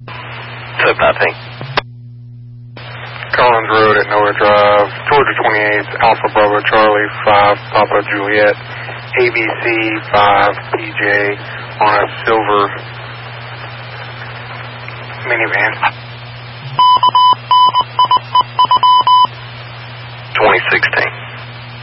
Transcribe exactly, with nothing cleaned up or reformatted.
So nothing. Collins Road at Noah Drive, Georgia twenty-eight, Alpha Bravo Charlie five, Papa Juliet, A B C five, P J on a silver minivan. twenty sixteen.